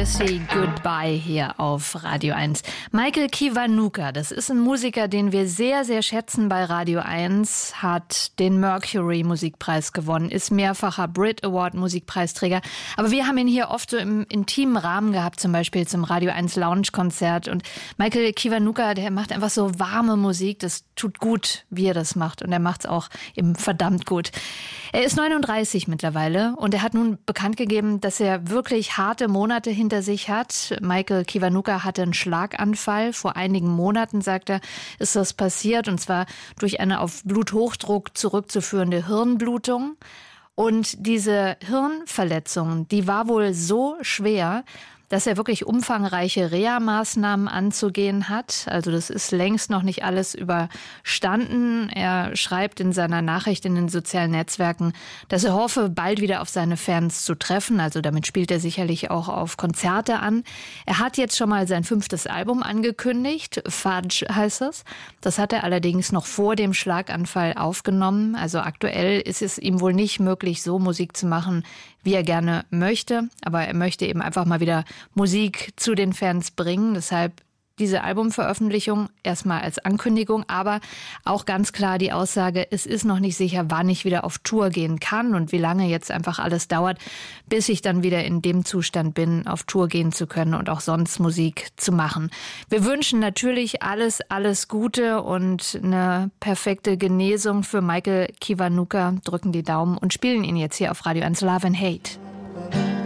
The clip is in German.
Morrissey, Goodbye hier auf Radio 1. Michael Kiwanuka, das ist ein Musiker, den wir sehr, sehr schätzen bei Radio 1, hat den Mercury Musikpreis gewonnen, ist mehrfacher Brit Award Musikpreisträger. Aber wir haben ihn hier oft so im intimen Rahmen gehabt, zum Beispiel zum Radio 1 Lounge Konzert. Und Michael Kiwanuka, der macht einfach so warme Musik, das tut gut, wie er das macht. Und er macht es auch eben verdammt gut. Er ist 39 mittlerweile und er hat nun bekannt gegeben, dass er wirklich harte Monate hinter sich hat. Michael Kiwanuka hatte einen Schlaganfall. Vor einigen Monaten, sagt er, ist das passiert. Und zwar durch eine auf Bluthochdruck zurückzuführende Hirnblutung. Und diese Hirnverletzung, die war wohl so schwer, dass er wirklich umfangreiche Reha-Maßnahmen anzugehen hat. Also das ist längst noch nicht alles überstanden. Er schreibt in seiner Nachricht in den sozialen Netzwerken, dass er hoffe, bald wieder auf seine Fans zu treffen. Also damit spielt er sicherlich auch auf Konzerte an. Er hat jetzt schon mal sein 5. Album angekündigt. Fudge heißt es. Das hat er allerdings noch vor dem Schlaganfall aufgenommen. Also aktuell ist es ihm wohl nicht möglich, so Musik zu machen, wie er gerne möchte. Aber er möchte eben einfach mal wieder Musik zu den Fans bringen. Deshalb diese Albumveröffentlichung erstmal als Ankündigung, aber auch ganz klar die Aussage, es ist noch nicht sicher, wann ich wieder auf Tour gehen kann und wie lange jetzt einfach alles dauert, bis ich dann wieder in dem Zustand bin, auf Tour gehen zu können und auch sonst Musik zu machen. Wir wünschen natürlich alles Gute und eine perfekte Genesung für Michael Kiwanuka, drücken die Daumen und spielen ihn jetzt hier auf Radio 1 Love and Hate.